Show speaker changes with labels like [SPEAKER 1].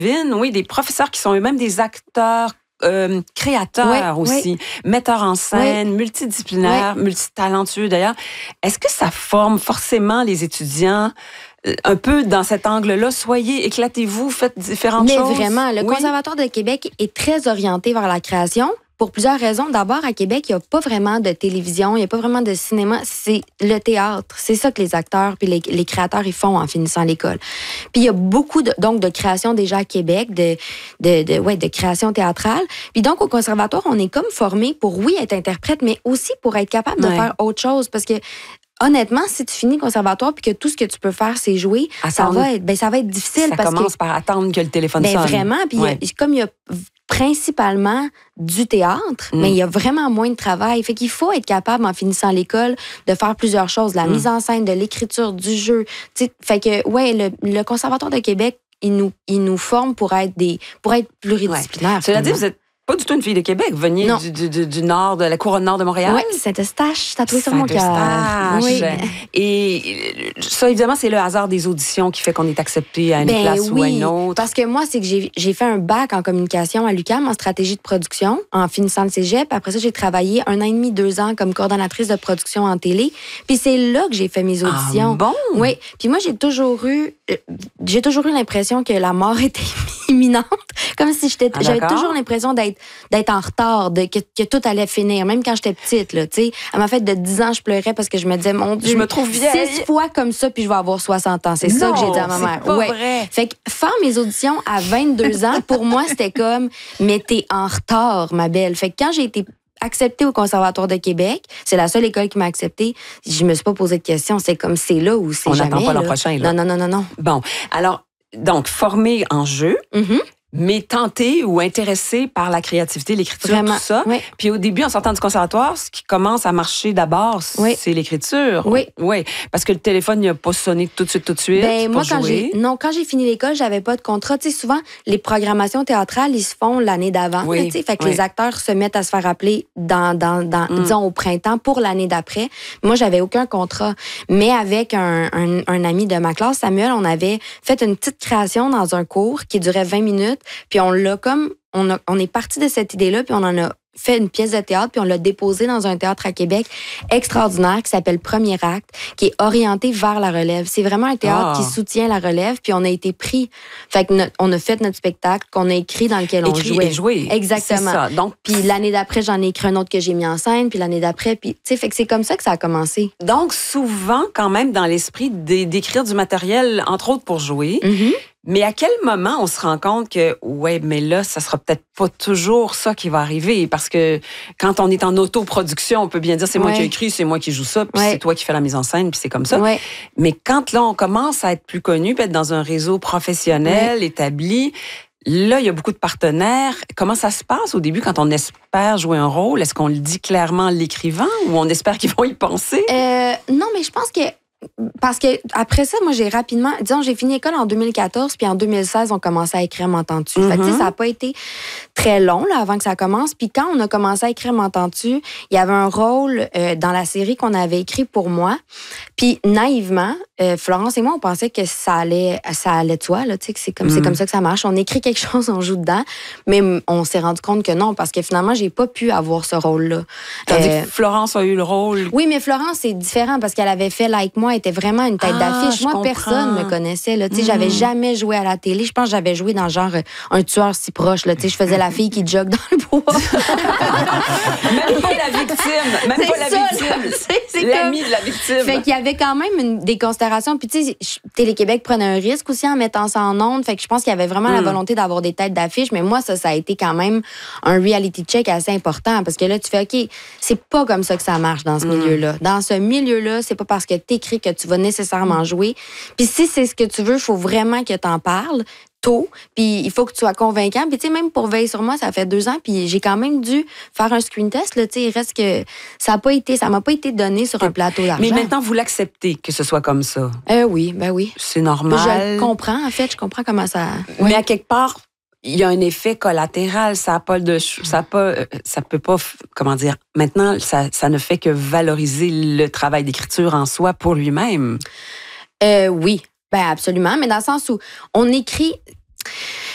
[SPEAKER 1] Oui, des professeurs qui sont eux-mêmes des acteurs, créateurs aussi, metteurs en scène, multidisciplinaires, multitalentueux d'ailleurs. Est-ce que ça forme forcément les étudiants un peu dans cet angle-là? Soyez, éclatez-vous, faites différentes choses.
[SPEAKER 2] Mais vraiment, le Conservatoire de Québec est très orienté vers la création. Pour plusieurs raisons. D'abord, à Québec, il n'y a pas vraiment de télévision, il n'y a pas vraiment de cinéma. C'est le théâtre. C'est ça que les acteurs puis les créateurs ils font en finissant l'école. Puis il y a beaucoup de création déjà à Québec, de création théâtrale. Puis donc, au conservatoire, on est comme formé pour, oui, être interprète, mais aussi pour être capable de faire autre chose. Parce que honnêtement, si tu finis le conservatoire puis que tout ce que tu peux faire, c'est jouer, ça va être difficile.
[SPEAKER 1] Ça commence par attendre que le téléphone sonne.
[SPEAKER 2] Vraiment. Puis comme il y a principalement du théâtre, mais il y a vraiment moins de travail. Fait qu'il faut être capable, en finissant l'école, de faire plusieurs choses. La mise en scène, de l'écriture, du jeu. T'sais, fait que, le Conservatoire de Québec, il nous forme pour être pluridisciplinaires.
[SPEAKER 1] Cela dit, vous êtes pas du tout une fille de Québec. Vous veniez du nord, de la couronne nord de Montréal.
[SPEAKER 2] Oui, Saint-Eustache, tatoué sur mon cœur.
[SPEAKER 1] Oui. Et ça, évidemment, c'est le hasard des auditions qui fait qu'on est accepté à une place ou à une autre.
[SPEAKER 2] Parce que moi, c'est que j'ai fait un bac en communication à l'UQAM en stratégie de production en finissant le cégep. Après ça, j'ai travaillé 1 an et demi, 2 ans comme coordonnatrice de production en télé. Puis c'est là que j'ai fait mes auditions.
[SPEAKER 1] Ah bon?
[SPEAKER 2] Oui. Puis moi, j'ai toujours eu l'impression que la mort était imminente. Comme si j'avais toujours l'impression d'être en retard, que tout allait finir, même quand j'étais petite. Là, à ma fête de 10 ans, je pleurais parce que je me disais, mon Dieu,
[SPEAKER 1] je me trouve vieille.
[SPEAKER 2] 6 fois comme ça, puis je vais avoir 60 ans. C'est ça que j'ai dit à ma mère.
[SPEAKER 1] C'est pas vrai.
[SPEAKER 2] Fait que faire mes auditions à 22 ans, pour moi, c'était comme, mais t'es en retard, ma belle. Fait que quand j'ai été acceptée au Conservatoire de Québec, c'est la seule école qui m'a acceptée. Je me suis pas posé de questions. C'est comme, c'est là ou c'est jamais.
[SPEAKER 1] On n'attend pas l'an prochain. Là.
[SPEAKER 2] Non.
[SPEAKER 1] Bon, alors, donc, formé en jeu, mais tenté ou intéressé par la créativité, l'écriture, tout ça. Oui. Puis au début, en sortant du conservatoire, ce qui commence à marcher d'abord, c'est l'écriture. Oui. Parce que le téléphone n'a pas sonné tout de suite.
[SPEAKER 2] Ben, moi, quand j'ai fini l'école, j'avais pas de contrat. Tu sais, souvent, les programmations théâtrales, ils se font l'année d'avant. Tu sais, fait que les acteurs se mettent à se faire appeler disons, au printemps pour l'année d'après. Moi, j'avais aucun contrat. Mais avec un ami de ma classe, Samuel, on avait fait une petite création dans un cours qui durait 20 minutes. Puis on est parti de cette idée-là, puis on en a fait une pièce de théâtre, puis on l'a déposée dans un théâtre à Québec extraordinaire qui s'appelle Premier Acte, qui est orienté vers la relève. C'est vraiment un théâtre qui soutient la relève, puis on a été pris. Fait que on a fait notre spectacle qu'on a écrit dans lequel on jouait.
[SPEAKER 1] Et joué.
[SPEAKER 2] Exactement.
[SPEAKER 1] C'est ça. Donc,
[SPEAKER 2] puis l'année d'après, j'en ai écrit un autre que j'ai mis en scène, puis l'année d'après, puis tu sais, fait que c'est comme ça que ça a commencé.
[SPEAKER 1] Donc, souvent, quand même, dans l'esprit d'écrire du matériel, entre autres pour jouer. Mais à quel moment on se rend compte que, mais là, ça sera peut-être pas toujours ça qui va arriver? Parce que quand on est en autoproduction, on peut bien dire c'est moi qui ai écrit, c'est moi qui joue ça, puis c'est toi qui fais la mise en scène, puis c'est comme ça. Mais quand là, on commence à être plus connu, puis être dans un réseau professionnel, établi, là, il y a beaucoup de partenaires. Comment ça se passe au début quand on espère jouer un rôle? Est-ce qu'on le dit clairement en l'écrivant ou on espère qu'ils vont y penser?
[SPEAKER 2] Non, mais je pense que parce que après ça, moi, j'ai fini l'école en 2014, puis en 2016, on commençait à écrire M'entends-tu. Fait que, ça n'a pas été très long là, avant que ça commence. Puis quand on a commencé à écrire M'entends-tu, il y avait un rôle dans la série qu'on avait écrit pour moi. Puis naïvement, Florence et moi, on pensait que ça allait de soi. Là, c'est comme ça que ça marche. On écrit quelque chose, on joue dedans. Mais on s'est rendu compte que non, parce que finalement, j'ai pas pu avoir ce rôle-là.
[SPEAKER 1] Tandis que Florence a eu le rôle.
[SPEAKER 2] Oui, mais Florence, c'est différent parce qu'elle avait fait Like Moi, était vraiment une tête d'affiche. Moi, personne me connaissait. Là. J'avais jamais joué à la télé. Je pense que j'avais joué dans genre Un tueur si proche. Là. Je faisais la fille qui jogue dans le bois.
[SPEAKER 1] Même pas la victime. Même pas la victime. C'est l'amie de la victime.
[SPEAKER 2] Fait qu'il y avait quand même des considérations. Puis tu sais, Télé-Québec prenait un risque aussi en mettant ça en ondes. Fait que je pense qu'il y avait vraiment la volonté d'avoir des têtes d'affiche. Mais moi, ça a été quand même un reality check assez important. Parce que là, tu fais, OK, c'est pas comme ça que ça marche dans ce milieu-là. Dans ce milieu-là, c'est pas parce que t'écris que tu vas nécessairement jouer. Puis si c'est ce que tu veux, il faut vraiment que t'en parles tôt, puis il faut que tu sois convaincant. Puis tu sais, même pour Veille sur moi, ça fait 2 ans, puis j'ai quand même dû faire un screen test. Là, il reste que ça m'a pas été donné sur un plateau d'argent.
[SPEAKER 1] Mais maintenant, vous l'acceptez que ce soit comme ça?
[SPEAKER 2] Oui, ben oui.
[SPEAKER 1] C'est normal.
[SPEAKER 2] Je comprends, en fait, je comprends comment ça...
[SPEAKER 1] Mais à quelque part, il y a un effet collatéral. Ça peut pas, comment dire, maintenant, ça ne fait que valoriser le travail d'écriture en soi pour lui-même.
[SPEAKER 2] Oui, ben absolument, mais dans le sens où on écrit...